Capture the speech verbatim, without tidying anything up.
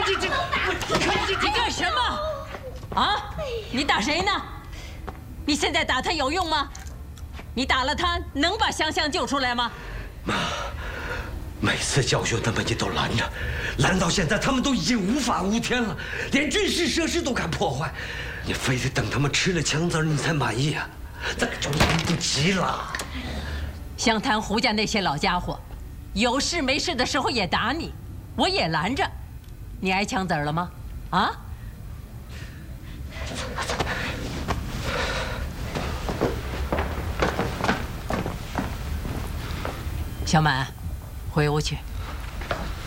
这这， 你干什么？啊？你打谁呢？你现在打他有用吗？你打了他，能把香香救出来吗？ 妈，每次教训他们你都拦着，拦到现在他们都已经无法无天了，连军事设施都敢破坏，你非得等他们吃了枪子你才满意啊？这个就来不及了。 湘潭胡家那些老家伙，有事没事的时候也打你，我也拦着，你挨枪子了吗？啊？小满，回屋去。